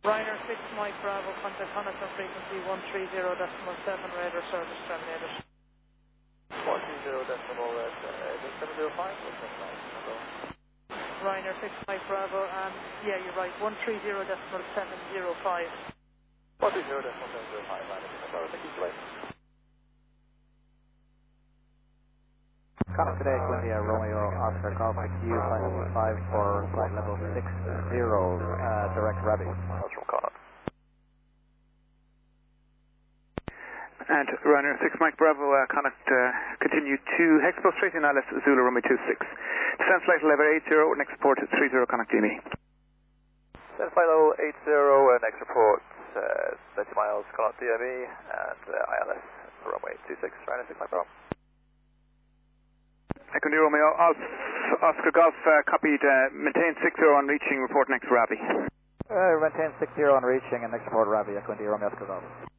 Ryanair 6 Mike Bravo, contact Connacht on frequency 130.7, radar service terminated. 130.705, what's that now? Ryanair 6 Mike Bravo, yeah, you're right, 130.705. 130.705, Ryanair 6 Mike Bravo, thank you, July. Connacht today, India, Romeo, Oscar, Golf, Q, flight level 5 for flight level 60, direct Rabbit. That's from Connacht. And Ryanair 6 Mike Bravo, Connacht, continue to Hexpo straight in Alice, Zulu, Romeo 26. Descent flight level 80, next report 30, Connacht DME. Descent flight level 80, next report 30 miles, Connacht DME, and ILS, runway 26, Ryanair 6 Mike Bravo. Echo Romeo, Oscar Golf, copied, maintain 60 on reaching, report next Ravi. Maintain 60 on reaching and next report Ravi, Echo Romeo, Oscar Golf.